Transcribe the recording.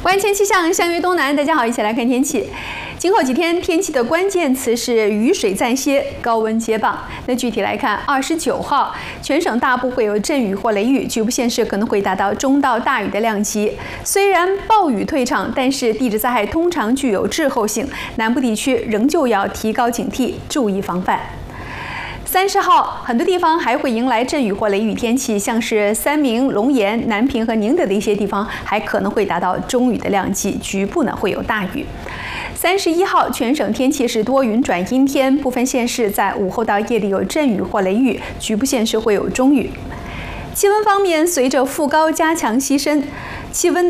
万千气象，相约东南。大家好，一起来看天气。今后几天天气的关键词是雨水暂歇，高温接棒。那具体来看，29号全省大部会有阵雨或雷雨，局部县市可能会达到中到大雨的量级。虽然暴雨退场，但是地质灾害通常具有滞后性，南部地区仍旧要提高警惕，注意防范。30号，很多地方还会迎来阵雨或雷雨天气，像是三明、龙岩、南平和宁德的一些地方，还可能会达到中雨的量级，局部呢会有大雨。31号，全省天气是多云转阴天，部分县市在午后到夜里有阵雨或雷雨，局部县市会有中雨。气温方面，随着副高加强西伸，气温